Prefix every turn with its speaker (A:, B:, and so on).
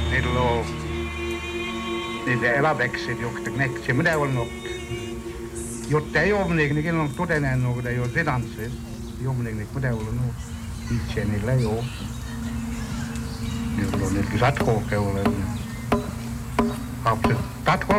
A: niillä on niitä eläväkset, jotka näkee, mitä on ollut. Jotta ei ole niin on todennäköinen, että ei ole sedansses. Jomminkin, mitä on ollut. Itse niillä ei ole. Niillä on niitä satkokeule. Lapset,